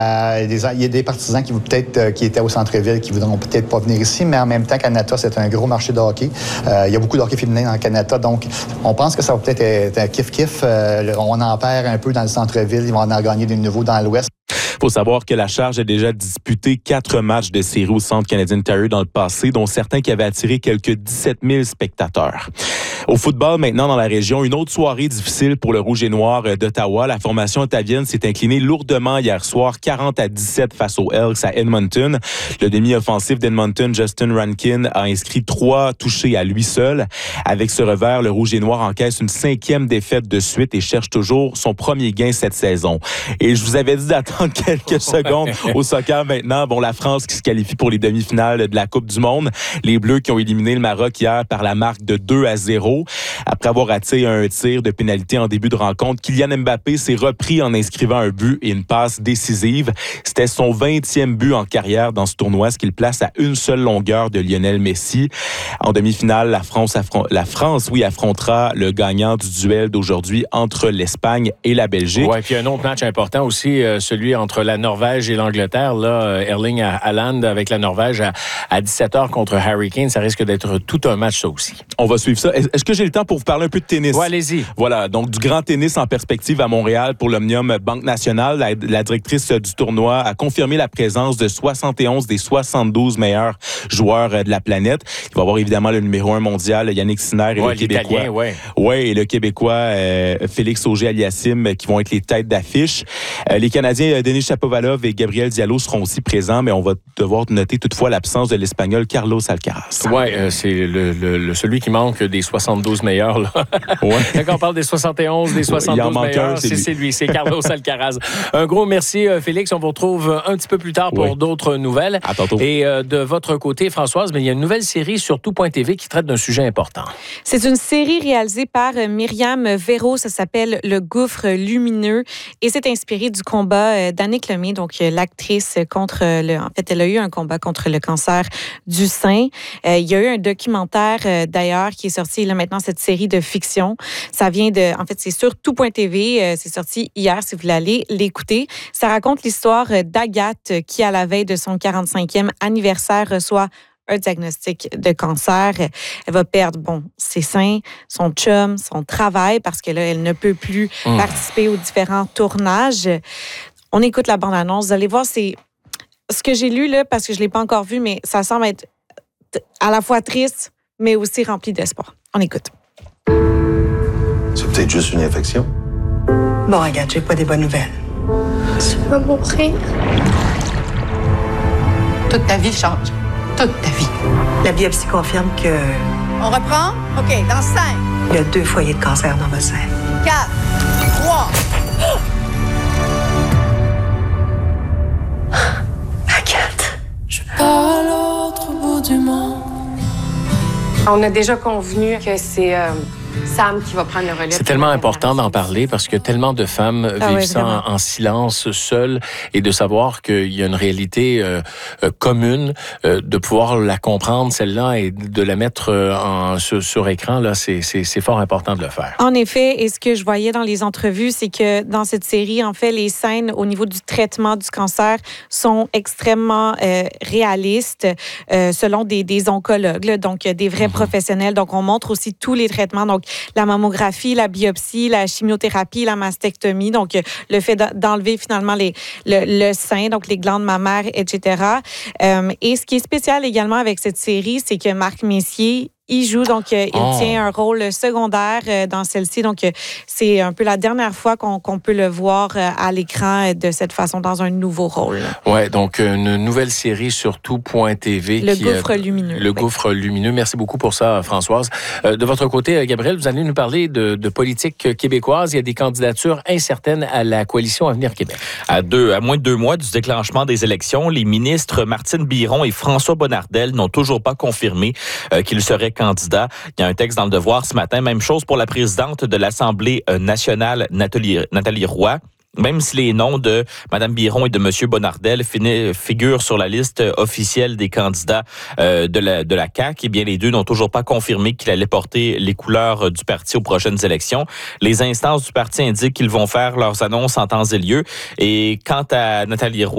Il y a des partisans qui étaient au centre-ville qui voudront peut-être pas venir ici, mais en même temps, Canada, c'est un gros marché de hockey. Il y a beaucoup de hockey féminin dans le Canada, donc on pense que ça va peut-être être un kiff-kiff. On en perd un peu dans le centre-ville, ils vont en gagner des nouveaux dans l'ouest. Il faut savoir que la Charge a déjà disputé 4 matchs de série au Centre Canadien Ontario dans le passé, dont certains qui avaient attiré quelques 17 000 spectateurs. Au football, maintenant, dans la région, une autre soirée difficile pour le Rouge et Noir d'Ottawa. La formation ottavienne s'est inclinée lourdement hier soir, 40-17 face aux Elks à Edmonton. Le demi-offensif d'Edmonton, Justin Rankin, a inscrit 3 touchés à lui seul. Avec ce revers, le Rouge et Noir encaisse une 5e défaite de suite et cherche toujours son premier gain cette saison. Et je vous avais dit d'attendre quelques secondes au soccer maintenant. Bon, la France qui se qualifie pour les demi-finales de la Coupe du Monde. Les Bleus qui ont éliminé le Maroc hier par la marque de 2-0. Après avoir raté un tir de pénalité en début de rencontre, Kylian Mbappé s'est repris en inscrivant un but et une passe décisive. C'était son 20e but en carrière dans ce tournoi, ce qui le place à une seule longueur de Lionel Messi. En demi-finale, la France affrontera le gagnant du duel d'aujourd'hui entre l'Espagne et la Belgique. Oui, puis un autre match important aussi, celui entre la Norvège et l'Angleterre. Là, Erling Haaland avec la Norvège à 17h contre Harry Kane. Ça risque d'être tout un match, ça aussi. On va suivre ça. Est-ce que j'ai le temps pour vous parler un peu de tennis? Oui, allez-y. Voilà, donc du grand tennis en perspective à Montréal pour l'Omnium Banque Nationale. La directrice du tournoi a confirmé la présence de 71 des 72 meilleurs joueurs de la planète. Il va y avoir évidemment le numéro 1 mondial, Yannick Sinner, et le Québécois. Et le Québécois Félix Auger-Aliassime qui vont être les têtes d'affiche. Les Canadiens Denis Shapovalov et Gabriel Diallo seront aussi présents, mais on va devoir noter toutefois l'absence de l'Espagnol Carlos Alcaraz. Oui, c'est celui qui manque des 72 meilleurs. Là. Ouais. Quand on parle des 71, des 72 meilleurs, c'est lui, c'est Carlos Alcaraz. Un gros merci, Félix. On vous retrouve un petit peu plus tard pour d'autres nouvelles. À tantôt. Et de votre côté, Françoise, il y a une nouvelle série sur tout.tv qui traite d'un sujet important. C'est une série réalisée par Myriam Véro. Ça s'appelle Le Gouffre lumineux et c'est inspiré du combat d'Annick Lemay, donc l'actrice contre En fait, elle a eu un combat contre le cancer du sein. Il y a eu un documentaire, d'ailleurs, qui est sorti là maintenant, cette série de fiction. Ça vient de... En fait, c'est sur tout.tv. C'est sorti hier, si vous voulez aller l'écouter. Ça raconte l'histoire d'Agathe qui, à la veille de son 45e anniversaire, reçoit un diagnostic de cancer. Elle va perdre, ses seins, son chum, son travail, parce que là, elle ne peut plus participer aux différents tournages. On écoute la bande-annonce. Vous allez voir, c'est ce que j'ai lu, là, parce que je ne l'ai pas encore vu, mais ça semble être à la fois triste, mais aussi rempli d'espoir. On écoute. C'est peut-être juste une infection. Bon, regarde, j'ai pas des bonnes nouvelles. Tu vas mourir. Toute ta vie change. Toute ta vie. La biopsie confirme que... On reprend? OK, dans 5. Il y a 2 foyers de cancer dans votre sein. 4, 3. Agathe. Je pars à l'autre bout du monde. On a déjà convenu que c'est Sam qui va prendre le relais. C'est tellement important d'en parler parce que tellement de femmes vivent ça en silence, seules, et de savoir qu'il y a une réalité commune, de pouvoir la comprendre, celle-là, et de la mettre sur écran, là, c'est fort important de le faire. En effet, et ce que je voyais dans les entrevues, c'est que dans cette série, en fait, les scènes au niveau du traitement du cancer sont extrêmement réalistes selon des oncologues, là, donc des vrais professionnels. Donc, on montre aussi tous les traitements, donc la mammographie, la biopsie, la chimiothérapie, la mastectomie, donc le fait d'enlever finalement le sein, donc les glandes mammaires, etc. Et ce qui est spécial également avec cette série, c'est que Marc Messier, il joue, donc il tient un rôle secondaire dans celle-ci. Donc, c'est un peu la dernière fois qu'on peut le voir à l'écran de cette façon, dans un nouveau rôle. Oui, donc une nouvelle série sur tout.tv. Le Gouffre lumineux. Le Gouffre lumineux. Merci beaucoup pour ça, Françoise. De votre côté, Gabriel, vous allez nous parler de politique québécoise. Il y a des candidatures incertaines à la coalition Avenir Québec. À moins de 2 mois du déclenchement des élections, les ministres Martine Biron et François Bonnardel n'ont toujours pas confirmé qu'ils seraient candidats. Il y a un texte dans Le Devoir ce matin. Même chose pour la présidente de l'Assemblée nationale, Nathalie Roy. Même si les noms de Mme Biron et de M. Bonnardel figurent sur la liste officielle des candidats de la CAQ, eh bien, les deux n'ont toujours pas confirmé qu'ils allaient porter les couleurs du parti aux prochaines élections. Les instances du parti indiquent qu'ils vont faire leurs annonces en temps et lieu. Et quant à Nathalie Roy,